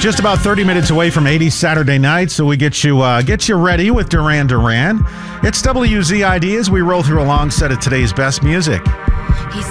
Just about 30 minutes away from 80 Saturday night, so we get you ready with Duran Duran. It's WZID as we roll through a long set of today's best music.